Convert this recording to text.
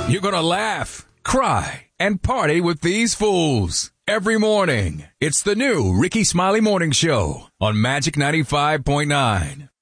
You're going to laugh, cry, and party with these fools every morning. It's the new Ricky Smiley Morning Show on Magic 95.9.